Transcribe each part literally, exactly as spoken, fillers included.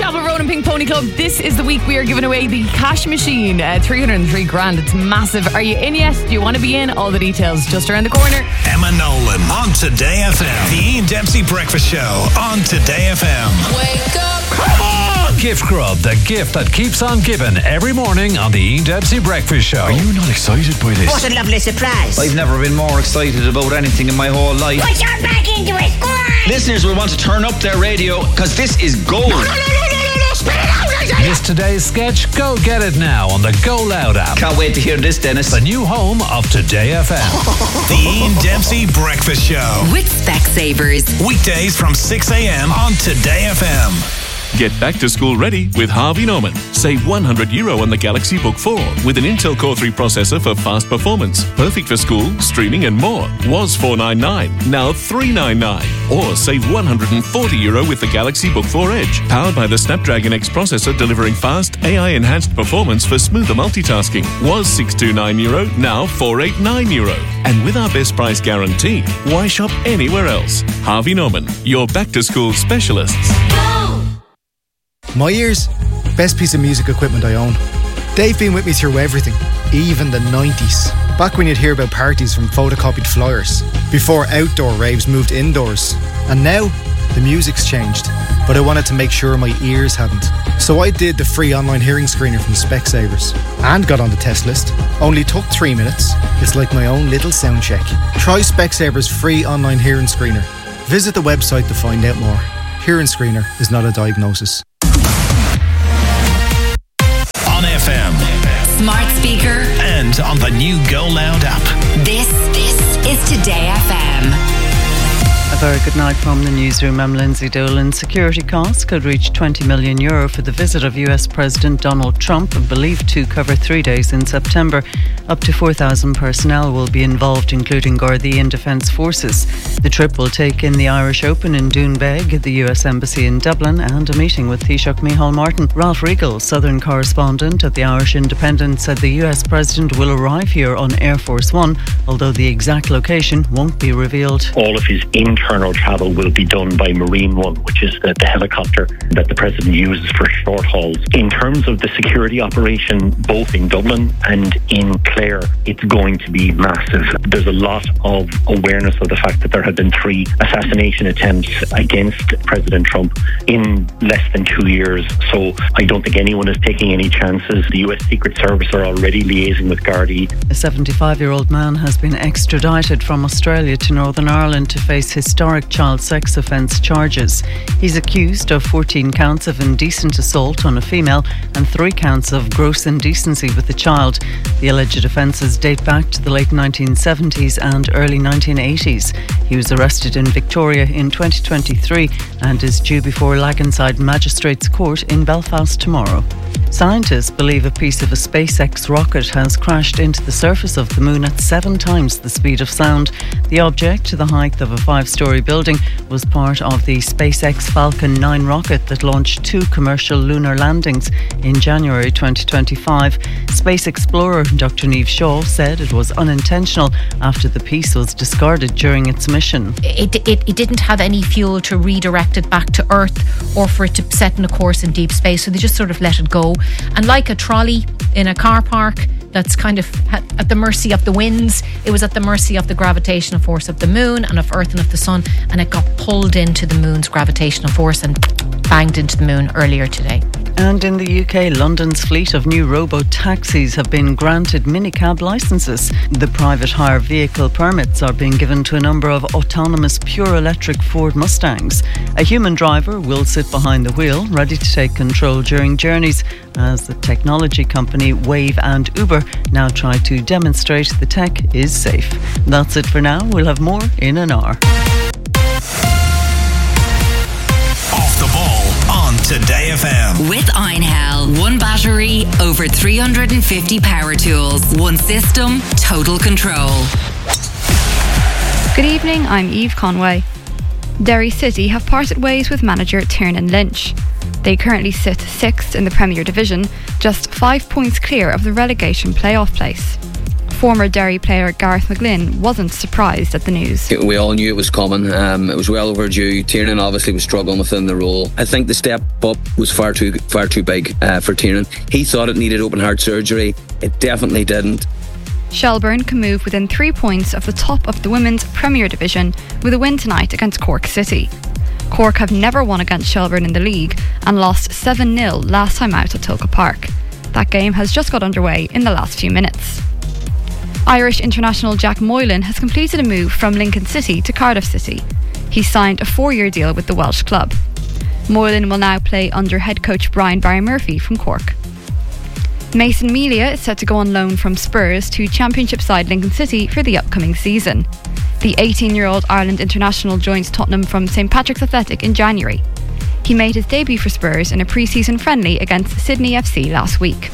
Chapel Road and Pink Pony Club. This is the week we are giving away the cash machine. Uh, three hundred three grand. It's massive. Are you in yet? Do you want to be in? All the details just around the corner. Emma Nolan on Today F M. The Ian Dempsey Breakfast Show on Today F M. Wake up. Come on. Gift Grub, the gift that keeps on giving every morning on the Ian Dempsey Breakfast Show. Are you not excited by this? What a lovely surprise. I've never been more excited about anything in my whole life. Put your back into it, go on. Listeners will want to turn up their radio because this is gold. No, no, no, no, no, no, spit it out. Missed today's sketch? Go get it now on the Go Loud app. Can't wait to hear this, Dennis. The new home of Today F M. The Ian Dempsey Breakfast Show. With Specsavers. Weekdays from six a.m. on Today F M. Get back to school ready with Harvey Norman. Save one hundred euro on the Galaxy Book four with an Intel Core three processor for fast performance. Perfect for school, streaming and more. Was four ninety-nine, now three ninety-nine. Or save one hundred forty euro with the Galaxy Book four Edge. Powered by the Snapdragon X processor delivering fast A I-enhanced performance for smoother multitasking. Was six twenty-nine euro, now four eighty-nine euro. And with our best price guarantee, why shop anywhere else? Harvey Norman, your back-to-school specialists. My ears, best piece of music equipment I own. They've been with me through everything, even the nineties. Back when you'd hear about parties from photocopied flyers, before outdoor raves moved indoors. And now, the music's changed, but I wanted to make sure my ears hadn't. So I did the free online hearing screener from Specsavers and got on the test list. Only took three minutes. It's like my own little sound check. Try Specsavers free online hearing screener. Visit the website to find out more. Hearing screener is not a diagnosis. F M. Smart speaker. And on the new Go Loud app. This, this is Today F M. A very good night from the newsroom. I'm Lindsay Dolan. Security costs could reach twenty million euro for the visit of U S President Donald Trump, believed to cover three days in September. Up to four thousand personnel will be involved, including Gardaí and Defence Forces. The trip will take in the Irish Open in Doonbeg, the U S Embassy in Dublin, and a meeting with Taoiseach Micheál Martin. Ralph Regal, Southern correspondent at the Irish Independent, said the U S President will arrive here on Air Force One, although the exact location won't be revealed. All of his internal travel will be done by Marine One, which is the, the helicopter that the President uses for short hauls. In terms of the security operation, both in Dublin and in Clare, it's going to be massive. There's a lot of awareness of the fact that there have been three assassination attempts against President Trump in less than two years. So I don't think anyone is taking any chances. The U S Secret Service are already liaising with Gardaí. A seventy-five-year-old man has been extradited from Australia to Northern Ireland to face historic child sex offence charges. He's accused of fourteen counts of indecent assault on a female and three counts of gross indecency with a child. The alleged offences date back to the late nineteen seventies and early nineteen eighties. He was arrested in Victoria in twenty twenty-three and is due before Laganside Magistrates Court in Belfast tomorrow. Scientists believe a piece of a SpaceX rocket has crashed into the surface of the moon at seven times the speed of sound. The object, to the height of a five-storey building, was part of the SpaceX Falcon nine rocket that launched two commercial lunar landings in January twenty twenty-five. Space explorer Doctor Niamh Shaw said it was unintentional after the piece was discarded during its mission. It, it, it didn't have any fuel to redirect it back to Earth or for it to set in a course in deep space, so they just sort of let it go. And like a trolley in a car park that's kind of at the mercy of the winds, it was at the mercy of the gravitational force of the moon and of Earth and of the sun, and it got pulled into the moon's gravitational force and banged into the moon earlier today. And in the U K, London's fleet of new robo-taxis have been granted minicab licences. The private hire vehicle permits are being given to a number of autonomous pure electric Ford Mustangs. A human driver will sit behind the wheel, ready to take control during journeys, as the technology company Wave and Uber now try to demonstrate the tech is safe. That's it for now. We'll have more in an hour. Off the ball on Today F M. With Einhell. One battery, over three hundred fifty power tools. One system, total control. Good evening, I'm Eve Conway. Derry City have parted ways with manager Tiernan Lynch. They currently sit sixth in the Premier Division, just five points clear of the relegation playoff place. Former Derry player Gareth McGlynn wasn't surprised at the news. We all knew it was coming. Um, it was well overdue. Tiernan obviously was struggling within the role. I think the step up was far too far too big uh, for Tiernan. He thought it needed open heart surgery. It definitely didn't. Shelbourne can move within three points of the top of the Women's Premier Division with a win tonight against Cork City. Cork have never won against Shelbourne in the league and lost seven nil last time out at Tilka Park. That game has just got underway in the last few minutes. Irish international Jack Moylan has completed a move from Lincoln City to Cardiff City. He signed a four-year deal with the Welsh club. Moylan will now play under head coach Brian Barry Murphy from Cork. Mason Melia is set to go on loan from Spurs to Championship side Lincoln City for the upcoming season. The eighteen-year-old Ireland international joins Tottenham from St Patrick's Athletic in January. He made his debut for Spurs in a pre-season friendly against Sydney F C last week.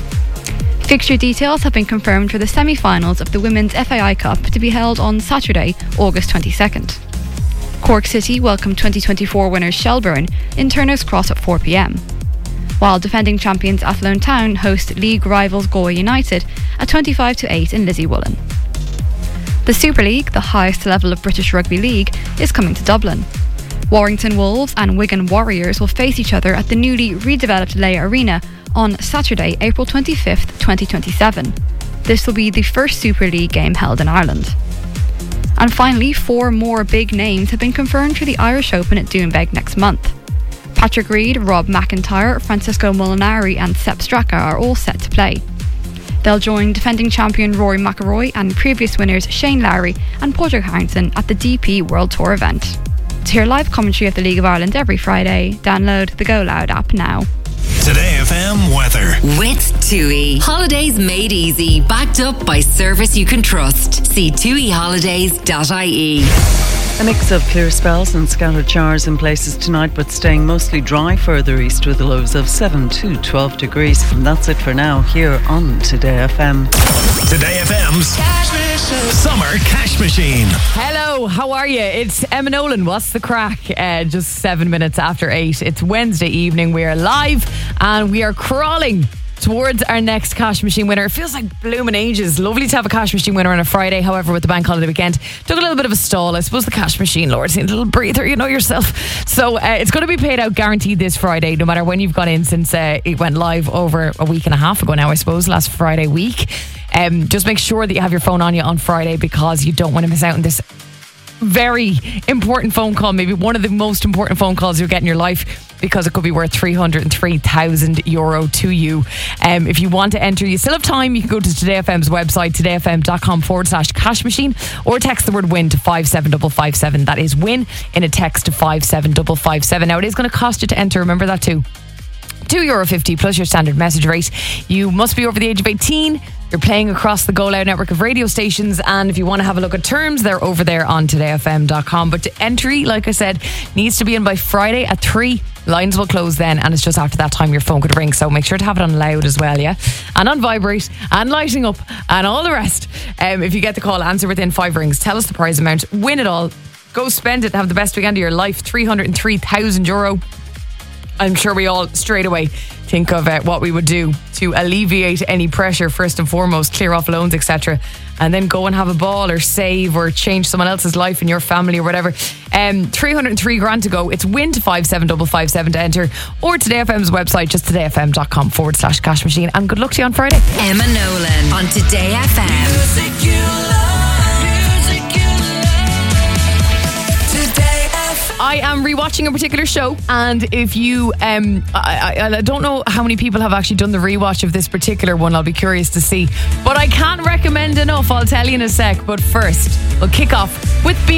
Fixture details have been confirmed for the semi-finals of the Women's F A I Cup to be held on Saturday, August twenty-second. Cork City welcome twenty twenty-four winners Shelbourne in Turner's Cross at four p.m, while defending champions Athlone Town host league rivals Galway United at twenty-five to eight in Lizzie Woolen. The Super League, the highest level of British Rugby League, is coming to Dublin. Warrington Wolves and Wigan Warriors will face each other at the newly redeveloped Leia Arena on Saturday, April twenty-fifth, twenty twenty-seven. This will be the first Super League game held in Ireland. And finally, four more big names have been confirmed for the Irish Open at Doonbeg next month. Patrick Reed, Rob McIntyre, Francisco Molinari and Sepp Straka are all set to play. They'll join defending champion Rory McIlroy and previous winners Shane Lowry and Padraig Harrington at the D P World Tour event. To hear live commentary of the League of Ireland every Friday, download the Go Loud app now. Today F M weather. With TUI. Holidays made easy. Backed up by service you can trust. See tui holidays dot I E. A mix of clear spells and scattered showers in places tonight, but staying mostly dry further east with lows of seven to twelve degrees. And that's it for now here on Today F M. Today F M's Summer Cash Machine. Hello, how are you? It's Emma Nolan. What's the crack? Uh, just seven minutes after eight. It's Wednesday evening. We are live and we are crawling towards our next cash machine winner. It feels like blooming ages. Lovely to have a cash machine winner on a Friday. However, with the bank holiday weekend, took a little bit of a stall. I suppose the cash machine, Lord, needs a little breather, you know yourself. So uh, it's going to be paid out guaranteed this Friday, no matter when you've gone in since uh, it went live over a week and a half ago now, I suppose, last Friday week. Um, just make sure that you have your phone on you on Friday because you don't want to miss out on this very important phone call, maybe one of the most important phone calls you'll get in your life, because it could be worth three hundred three thousand euro to you. Um, if you want to enter, you still have time. You can go to Today F M's website, todayfm.com forward slash cash machine, or text the word win to five seven five five seven. That is win in a text to five seven five five seven. Now, it is going to cost you to enter, remember that too. two euro fifty plus your standard message rate. You must be over the age of eighteen. You're playing across the Go Loud network of radio stations, and if you want to have a look at terms, they're over there on today f m dot com. But the entry, like I said, needs to be in by Friday at three. Lines will close then, and it's just after that time your phone could ring, so make sure to have it on loud as well, yeah, and on vibrate and lighting up and all the rest. Um, if you get the call, answer within five rings, tell us the prize amount, win it all, go spend it, have the best weekend of your life. Three hundred three thousand euro. I'm sure we all straight away think of uh, what we would do to alleviate any pressure. First and foremost, clear off loans, et cetera, and then go and have a ball or save or change someone else's life in your family or whatever. Um, three hundred three grand to go. It's win to five seven five five seven to enter, or Today F M's website, just todayfm.com forward slash cash machine. And good luck to you on Friday. Emma Nolan on Today F M. Music you love, music you love. Today F M. I am rewatching a particular show, and if you um I, I, I don't know how many people have actually done the rewatch of this particular one. I'll be curious to see, but I can't recommend enough. I'll tell you in a sec. But first, we'll kick off with being